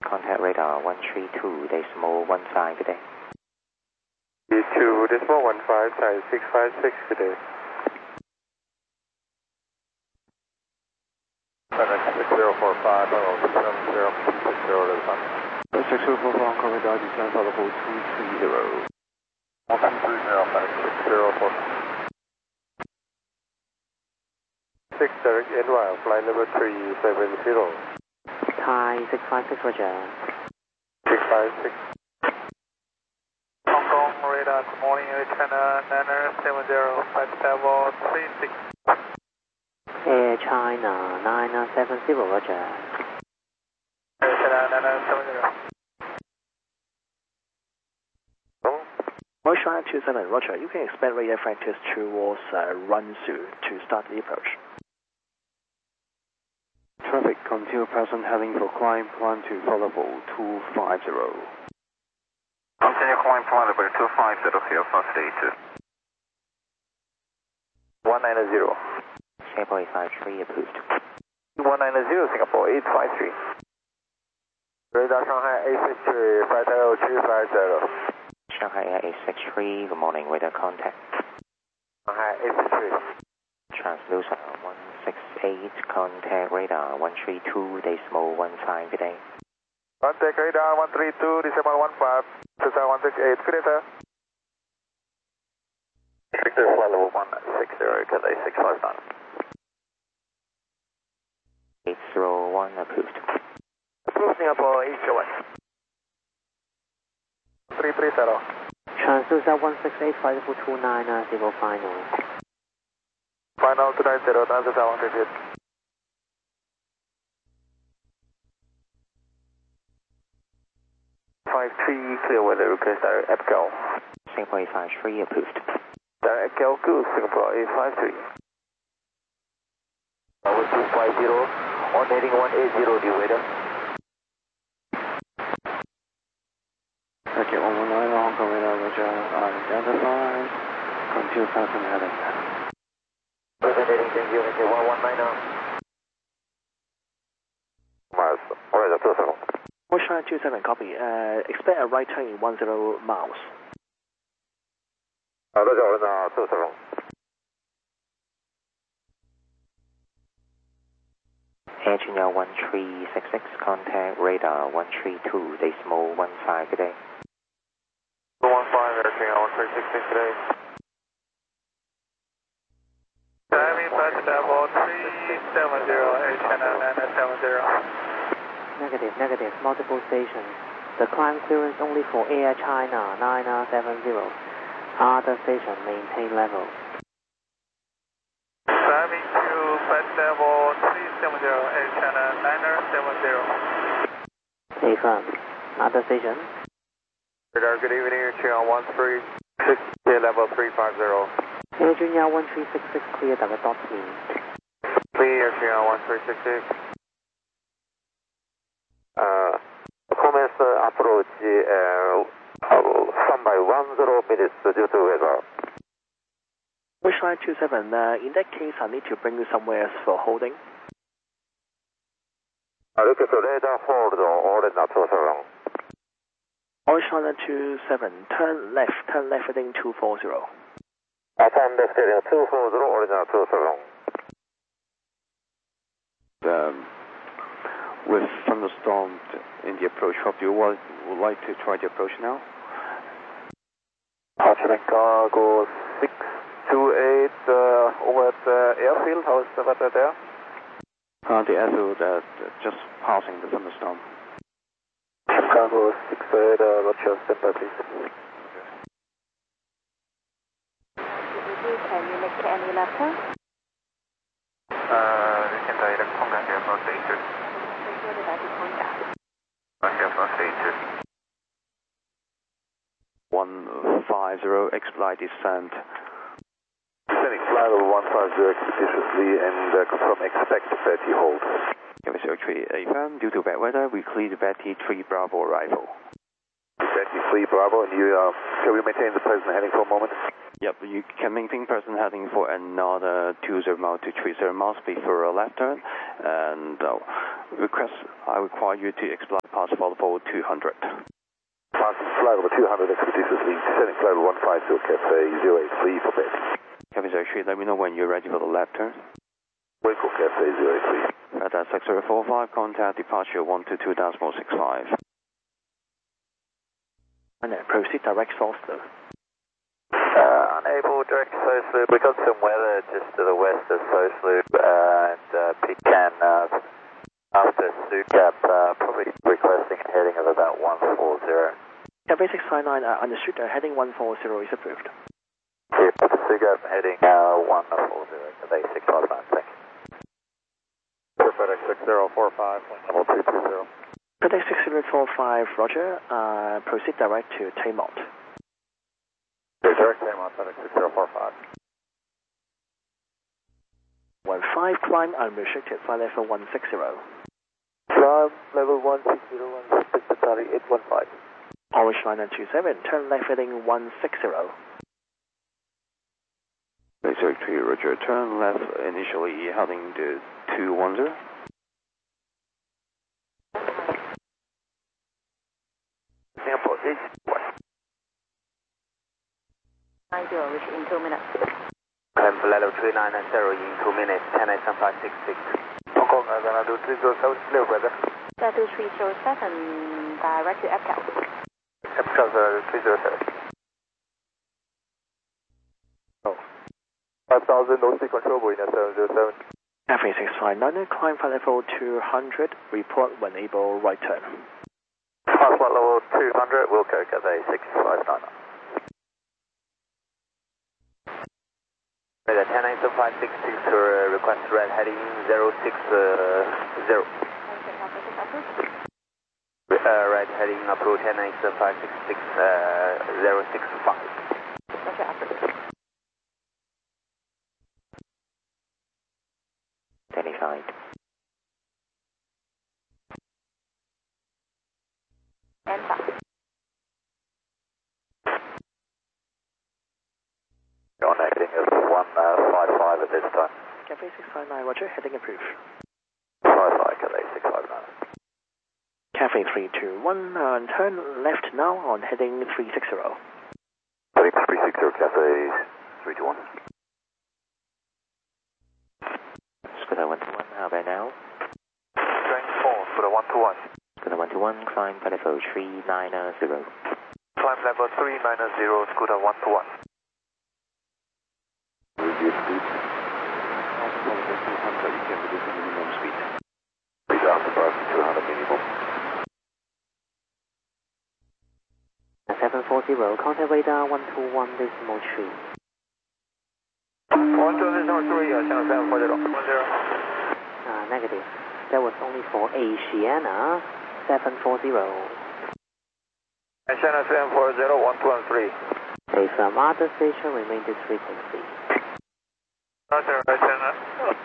Contact radar 132.15 today. 2.15, Thai 656 today. 6045, 70, 60 to the sun. 6045, contact radar descent for level 230. 604. 6 direct NY, flight level 370. Thai 656 Roger. 656. Hong Kong radar, good morning, China 970, flight level 36. Air China 970 Roger. Air China 970. China 27 Roger, you can expect radar factors towards Ransu to start the approach. Traffic, continue present heading for climb plan to level 250. Continue climb plan level 250 here, fast stage. 190. Singapore 853 approved. 190, Singapore 853. Radar Shanghai 863, flight level 250. Shanghai Air 863, good morning, radar contact. Shanghai 863. Translucent 168, contact radar 132.15 good day. Contact radar 132.15, 2168, good day, sir. Victor flight level 160, Cathay 659. 801 approved. Approved, Singapore 801. 330. Translucent 168, flight level 290 final. Final 290, Translucent 168. Clear weather request direct EPCAL. Singapore 853 approved. Direct EPCAL good, Singapore 853. Tower 250, on heading 180, the radar. Okay, 119 Hong Kong radar Roger, identified, continue present heading. Present heading, thank you, 119 now. Miles, alright, 27. China 27 copy, expect a right turn in 10 miles. 好的，小人啊，27。 Air China 1366, contact radar 132.15 good day. 215, Air China 1366 today. Timing flight level 370, Air China 970. Negative, multiple stations. The climb clearance only for Air China 970. Other station maintain level. Timing to flight level 370, Air China 970. Affirm. Other station. Radar, good evening, Air China 136, clear level 350. Air China 1366 clear the dot mean. Clear, Air China 1366. Commence approach standby 10 minutes due to weather. China 27, in that case I need to bring you somewhere else for holding. Look at the radar hold or not so long. China 27, turn left heading 240. Turn left heading 240 or not so long. With thunderstorm in the approach, hope you would like to try the approach now? Archer Cargo 628 over at the airfield. How is the weather there? The airfield just passing the thunderstorm. Cargo 628, what's your step by please? Can you make any left turn? We can direct contact here for stage 2. Here for stage 2. 150, expedite descent. Descending flight level 150 expeditiously and confirm expect Betty hold. Zero 3 affirm, due to bad weather, we cleared Betty 3 Bravo arrival. Betty 3 Bravo, and can we maintain the present heading for a moment? Yep, you can maintain present heading for another 20 miles to 30 miles before a left turn, and I require you to explore departs for level 200. Passing flight level 200, expeditious lead, descending flight level 150, Cafe 083 for bed. Cafe 03, let me know when you're ready for the left turn. Waco Cafe 083. At 6045, contact departure 122.65. And proceed direct source though. Unable direct South Loop. We got some weather just to the west of South Loop and Pecan after Sukap, probably requesting a heading of about 140. Cafe 659, understood, heading 140 is approved. Yeah, Sukap heading 140, Cafe 659, thank you. FedEx 6045, level 220. FedEx 6045, roger, proceed direct to Taymont. Direct Taymont, FedEx 6045. 15, climb unrestricted, flight level 160. Climb level 160, 160, sorry, 815. Orange Liner 27, turn left heading 160. 03, roger, turn left initially heading to 210. Example is what? 90, which in 2 minutes. Climb for level 3990 in 2 minutes, 109566. Hong Kong, I'm gonna do 307, clear weather. That do 307, direct to Epcal. Epcal 307. Oh. 5000, no speed control, Boeing 707. FA 659, climb flight level 200, report when able, right turn. Flight level 200, Wilco, Cathay 659. Radar 109756 to request red heading 060. Red heading approach 109756 065. Roger, approved. 25. And back. On heading is 155 at this time. Cafe 659, roger, heading approved. 55, Cathay 659. Cafe 321, turn left now on heading 360. Heading 360, Cathay 321. Scooter 121, how about now? Train 4, for the 121. Scooter 121, climb for level 390. Climb level 390, Scooter 121. Reduce speed. Also, level 200, you can reduce the minimum speed. Speed after passing 200 minimum. 740, contact radar 121.3. 120.3, channel 740. 10. Negative. That was only for Asiana 740. Channel 740, 123. A from other station remain this frequency. Roger, channel.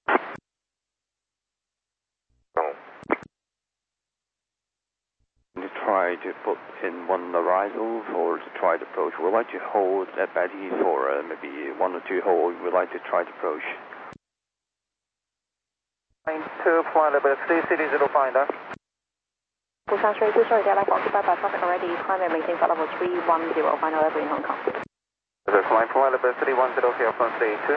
To try to put in one arrival or to try to approach. We'd like to hold at Betty for maybe 1 or 2 hold. We'd like to try to approach. 2 flight level 330 finder. Busan 32, sorry, they're like occupied by traffic already. Climb and maintain flight level 310, final level in Hong Kong. The flight level 310 here from 32.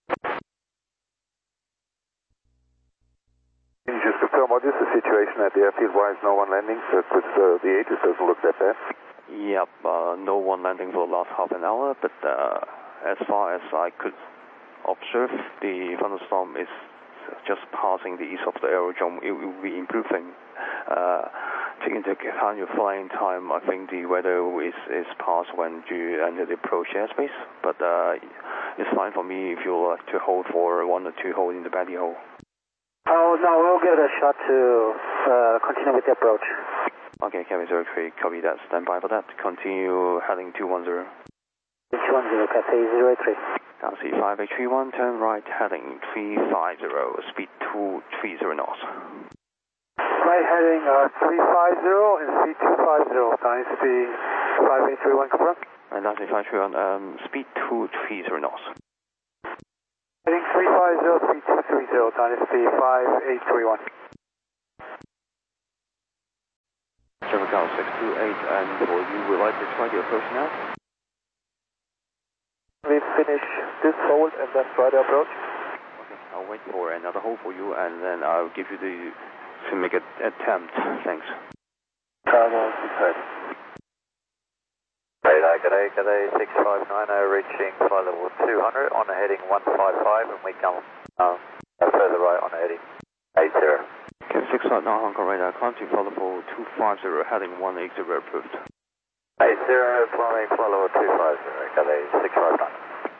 Can you just confirm what is the situation at the airfield? Why is no one landing? Because the Aegis doesn't look that bad. Yep, no one landing for the last half an hour, but as far as I could observe, the thunderstorm is just passing the east of the aerodrome. It will be improving. Taking into account your flying time, I think the weather is past when you enter the approach airspace, but it's fine for me if you like to hold for 1 or 2 hold in the belly hole. Oh, no, we'll give it a shot to continue with the approach. Okay, Cabin 03, copy that. Stand by for that. Continue heading 210. 210, Cathay 083. Taxi 5831, turn right heading 350, speed 230 knots. Right heading 350 and speed 250. Time speed 5831, confirm. And Taxi 531, speed 230 knots. Heading 350, speed 230, time speed 5831. Macau 628, and for you, would like to try the approach now? We finish this hold and then try the approach. Okay, I'll wait for another hold for you, and then I'll give you to make an attempt. Thanks. Cargo 630. G'day 6590 reaching flight level 200 on a heading 155 and we come further right on a heading 80. Okay, 659 Hong Kong radar, climb to flight level 250 heading 180 approved. 80 flying flight level 250, G'day 659.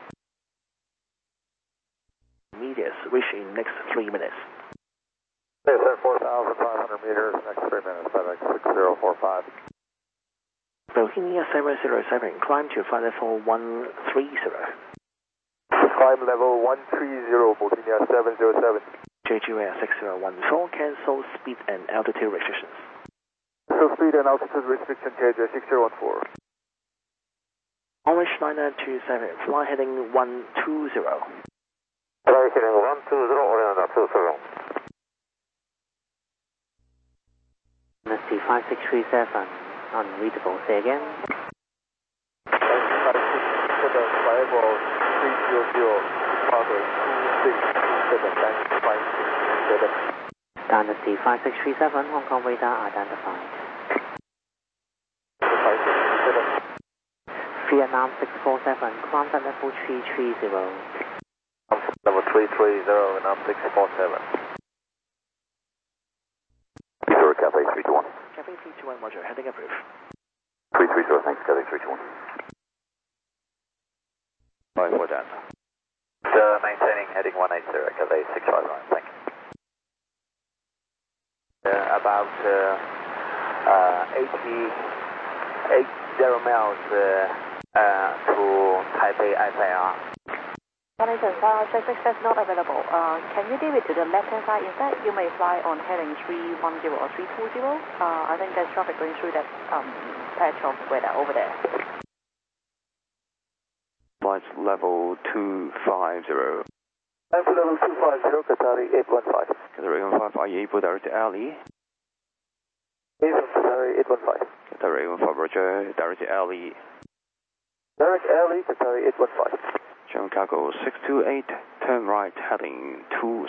Meters, reach in next 3 minutes. Yes, sir, 4,500 meters, next 3 minutes, FedEx 6045. Bohemia 707, climb to flight level 130. Climb level 130, Bohemia 707. JGR 6014, cancel speed and altitude restrictions. So speed and altitude restriction, JJ 6014. Orange Liner 27, fly heading 120. Fly heading 120, Oriana 20. Dynasty 5637, unreadable. Say again. For the level 300, Chicago 2627, Dynasty 5637, Hong Kong radar identified. 5637. Vietnam 647, climb at level 330. Level 330 and up 647. Victoria Cafe 321. Cafe 321, Roger, heading approved. 330, thanks, Cafe 321. Bye for that. Maintaining heading 180, Cafe 659, thank you. About 80 miles to Taipei SIR. Wellington 566 not available. Can you leave it to the left-hand side instead? You may fly on heading 310 or 320. I think there's traffic going through that patch of weather over there. Flight level 250. Flight level 250, Qatari 815. Qatar 815, are you able to direct alley? Qatari 815. Qatar 815, Roger, direct alley. Direct alley, Qatari 815. German cargo 628, turn right, heading 260.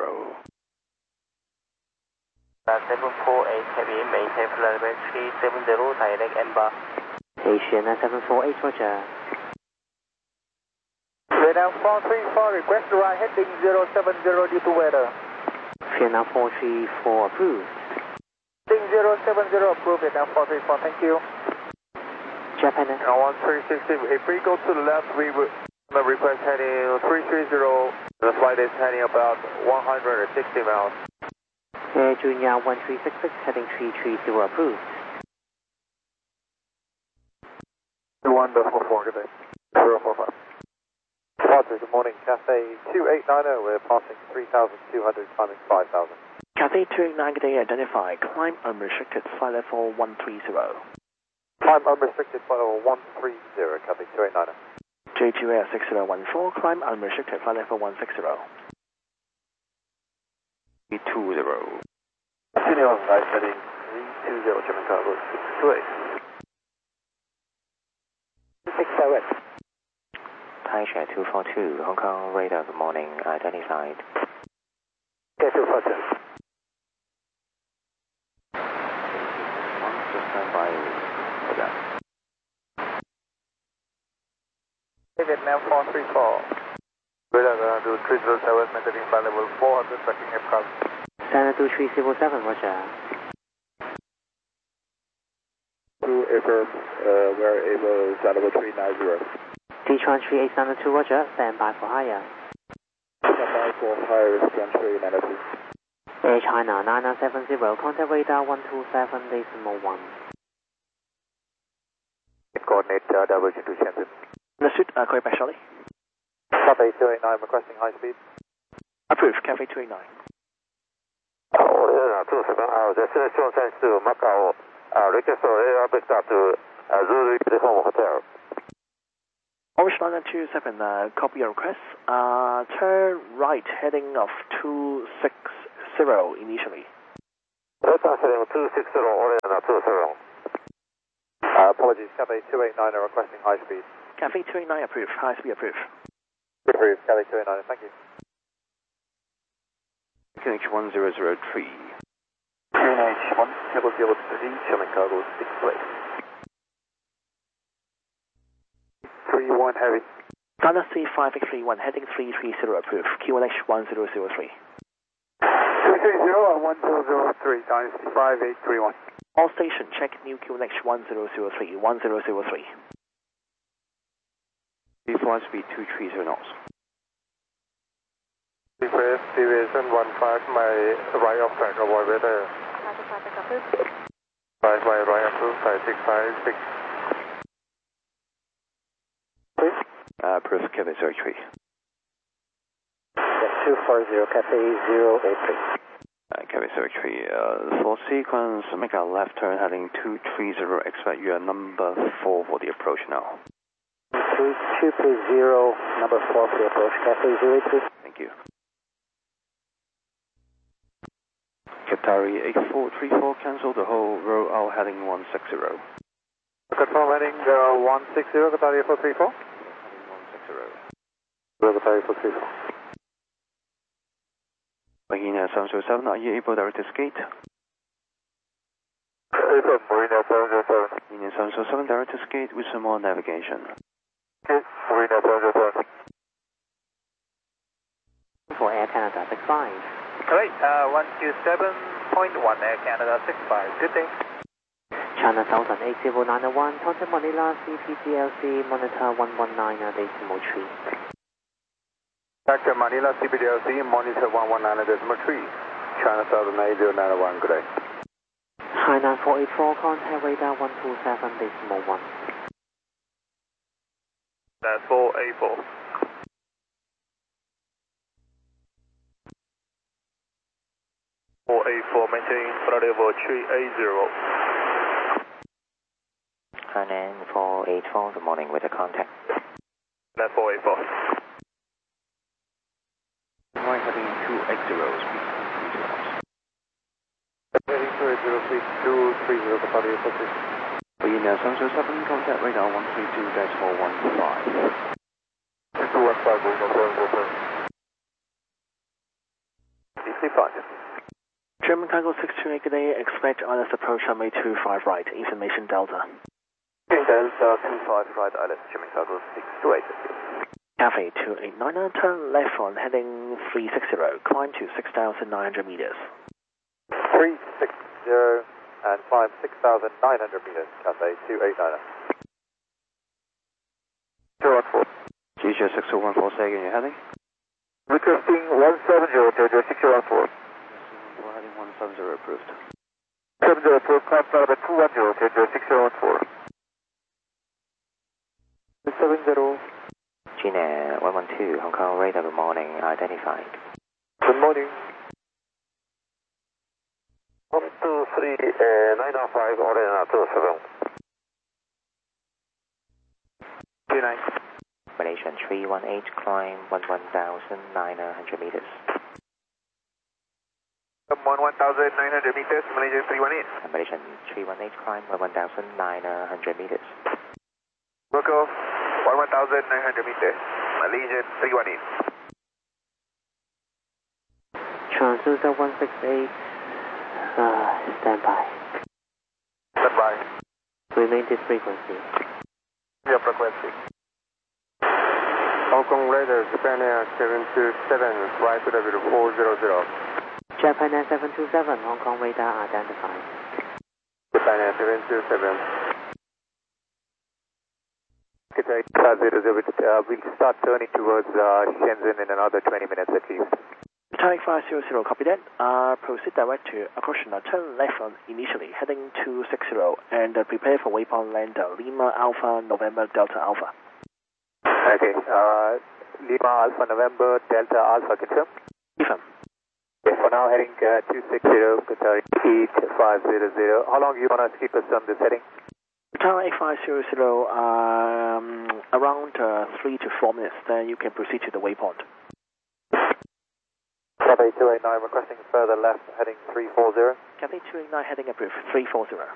748 heavy, maintain flight level 370, direct Ember. Asian 748, Roger. Vietnam 434, request right heading 070 due to weather. Vietnam 434 approved. Heading 070 approved, Vietnam 434, thank you. Japan 1360, if we go to the left, we will request heading 330. The flight is heading about 160 miles. Air Junior 1366, heading 330 approved. Wonderful, good day. 045. Departure, good morning, Cathay 2890, we're passing 3,200, climbing 5,000. Cathay 289, good day, identified, climb unrestricted, flight level 130. Climb unrestricted, flight level 130, Cathay 2890. JGR 6014, climb unrestricted, flight level 160. 320. Continue on right, heading 320, German cargo 628. 678. Taisha 242, Hong Kong radar, good morning, identified. Okay, 242. Just stand by for that. Vietnam 434. Radar gonna do 307, maintaining flight level 400, tracking aircraft. Center 2307, Roger. To affirm, we're able to level 390. Sichuan 3892, Roger, stand by for higher. Stand by for higher, Sichuan 3892. Air China 9970, contact radar 127.1. Coordinate diversion to Shenzhen. Understood, call you back shortly. Cathay 289, requesting high speed. Approved, Cafe 289. Destination change to Macau, request for air vector to Zulu Uniform Hotel. Orange Liner 27, copy your request. Turn right, heading of 260 initially. Right heading 260, Oriana 20. Apologies, Cathay 289 are requesting high speed. Cathay 289 approved, high speed approved. Approved, Cathay 289, thank you. QNH 1003. QNH 1003, Sherman Cargo 6 way. 31 heavy. Ghana C5831 heading 330 approved, QNH 1003. 330 on 1003, Dynasty 5831. All station, check new QNH 1003, 1003. Flight speed 230 knots. Request deviation 15, my right of track, avoid weather. Traffic approved. Right, my right approved, 5656. Please? Approved, Cathay 03. 240, Cathay 083. Cathay 03, for sequence, make a left turn heading 230, expect your number 4 for the approach now. 230, number 4 for the approach, Cathay 083. Thank you. Qatari 8434, cancel the whole row out heading 160. Confirm heading 160, Qatari 8434. Heading 160. Qatari 8434. Marina 707, are you able to direct this gate? Marina 707. Marina 707, direct this gate with some more navigation. Okay, Marina 707. For Air Canada 65. Correct, 127.1 Air Canada 65. Good day. China Southern 80901, contact Manila CPDLC, monitor 119.3. Back to Manila CPDLC, monitor 119.3. China Southern 8091, good day. China 484, contact radar 127.1. That's 484. Maintaining rendezvous 380. Hainan 484, good morning with the contact. That's 484. Right heading 280, speed 230 knots. Heading 280, speed 230, Qatari 8434. Marina 707, contact radar 132.415. 215, Marina 707. DC 5. German Cargo 628, good day, expect ILS approach runway 25 right, information Delta. Delta 25 right, ILS, German Cargo 628. Cathay 289, turn left on heading 360, climb to 6,900 meters. 360 and climb 6,900 meters, Cathay 289. 214. GJ 6014, say again, you're heading? Requesting 170 to 6014. We're heading 170 approved. 70 approved, climb number 210 to 6014. 70. Gina 112, Hong Kong radar, good morning, identified. Good morning. 123, 905, Orena 27. 29. Malaysian 318, climb 11,900 meters. 11,900 meters, Malaysia 318. Malaysian 318, climb 11,900 meters. Local 11,900 meters, Malaysia 318. Transducer 168, stand by. Stand by. Remain this frequency. Your frequency. Hong Kong radar, Japan Air 727, flight to W400. Japan Air 727, Hong Kong radar identified. Japan Air 727. Cathay 500, we'll start turning towards Shenzhen in another 20 minutes at least. Battalion 500, copy that. Proceed direct to Akoshina, turn left on initially, heading 260, and prepare for waypoint lander, Lima Alpha, November, Delta Alpha. Okay, Lima Alpha, November, Delta Alpha, confirm? Confirm. Okay, for now heading 260, Qatari 8500. How long do you want us to keep us on this heading? Battalion 8500, around 3 to 4 minutes, then you can proceed to the waypoint. Cathay 289 requesting further left, heading 340. Cathay 289 heading approved, 340.